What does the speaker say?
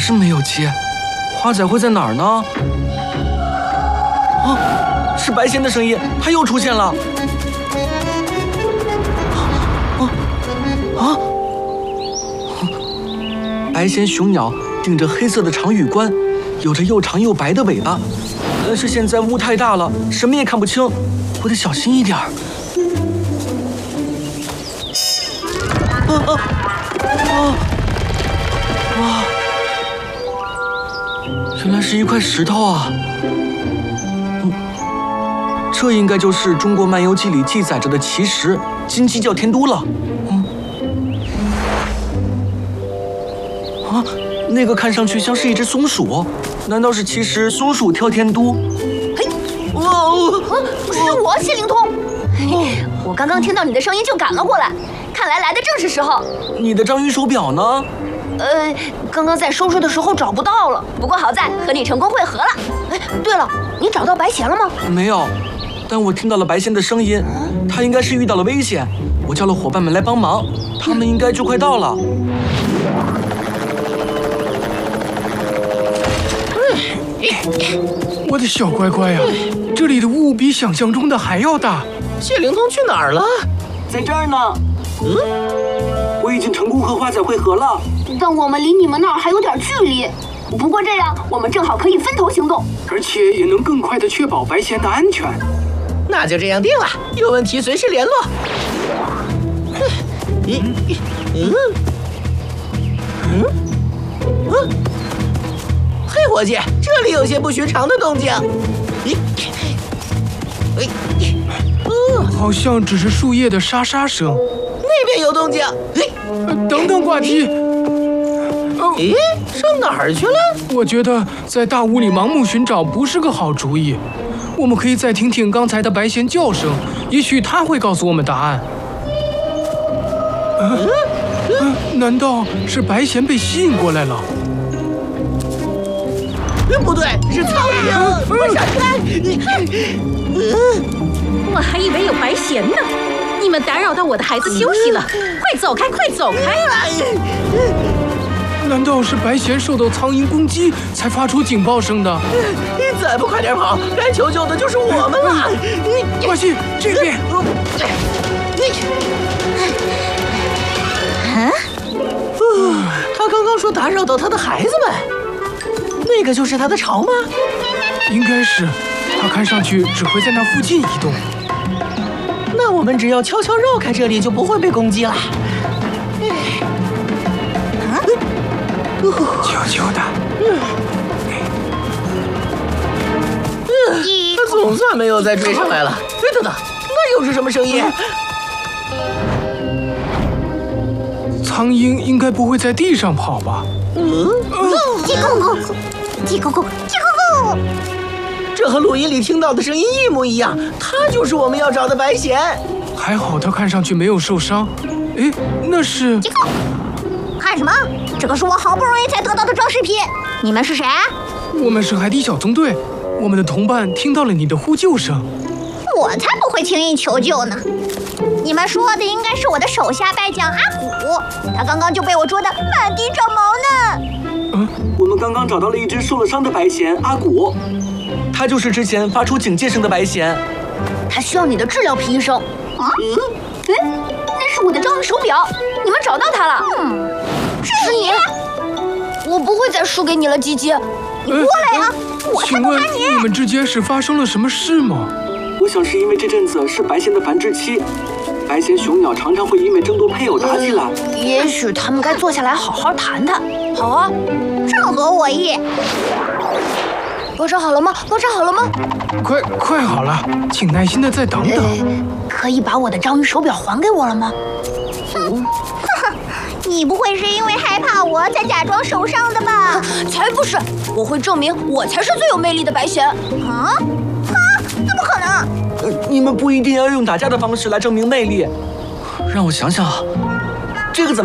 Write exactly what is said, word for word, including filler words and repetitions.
是没有接，花仔会在哪儿呢？啊，是白仙的声音，他又出现了。啊啊！白仙雄鸟顶着黑色的长羽冠，有着又长又白的尾巴，但是现在雾太大了，什么也看不清，我得小心一点儿。啊啊啊！哇！原来是一块石头啊！嗯，这应该就是中国漫游记里记载着的奇石金鸡叫天都了。嗯，啊，那个看上去像是一只松鼠，难道是奇石松鼠跳天都？ 嘿，哇哦！是我谢灵通，嘿，我刚刚听到你的声音就赶了过来，看来来的正是时候。 你的章鱼手表呢？ 呃，刚刚在收拾的时候找不到了，不过好在和你成功会合了。哎，对了，你找到白贤了吗？ 没有，但我听到了白仙的声音，他应该是遇到了危险，我叫了伙伴们来帮忙，他们应该就快到了。 我的小乖乖呀，这里的雾比想象中的还要大。 谢灵通去哪儿了？ 在这儿呢。 嗯， 我已经成功和花仔会合了。 但我们离你们那儿还有点距离。不过这样，我们正好可以分头行动， 而且也能更快地确保白仙的安全。 那就这样定了，有问题随时联络。嗯嗯嗯嗯，嘿，伙计，这里有些不寻常的动静。咦，哎， 嗯，好像只是树叶的沙沙声。 那边有动静。嘿， 等等，挂机。 咦，上哪儿去了？ 我觉得在大雾里盲目寻找不是个好主意。我们可以再听听刚才的白仙叫声，也许他会告诉我们答案。嗯嗯，难道是白仙被吸引过来了？ 不对，是苍蝇！快闪开！ 我还以为有白贤呢。你们打扰到我的孩子休息了，快走开，快走开！ 难道是白贤受到苍蝇攻击才发出警报声的？ 你再不快点跑，该求救的就是我们了！ 挂机，这边。 啊！他刚刚说打扰到他的孩子们，那个就是他的巢吗？ 应该是，他看上去只会在那附近移动。 那我们只要悄悄绕开这里，就不会被攻击了。 悄悄的。 嗯，他总算没有再追上来了。哎，等等，那又是什么声音？ 苍蝇应该不会在地上跑吧？ 嗯， 叽咕咕，叽咕咕，叽咕咕。 这和录音里听到的声音一模一样，他就是我们要找的白贤。 还好他看上去没有受伤。哎，那是…… 看什么？这可是我好不容易才得到的装饰品。你们是谁？ 我们是海底小纵队。我们的同伴听到了你的呼救声。 我才不会轻易求救呢。你们说的应该是我的手下败将阿古，他刚刚就被我捉得满地长毛呢。 嗯，我们刚刚找到了一只受了伤的白贤阿古，他就是之前发出警戒声的白贤。 他需要你的治疗，皮医生。啊？嗯？哎，那是我的章鱼手表，你们找到它了。嗯，是你。我不会再输给你了，吉吉。你过来呀！我才不怕你。 你们之间是发生了什么事吗？ 我想是因为这阵子是白仙的繁殖期，白仙雄鸟常常会因为争夺配偶打起来。 嗯、也许他们该坐下来好好谈谈。好啊，正合我意。包扎好了吗？包扎好了吗？ 快快好了，请耐心的再等等。呃、 可以把我的章鱼手表还给我了吗？嗯，呵呵，你不会是因为害怕我才假装受伤的吧？才不是，我会证明我才是最有魅力的白贤。啊？怎么可能？ 呃，你们不一定要用打架的方式来证明魅力。让我想想啊，这个怎么？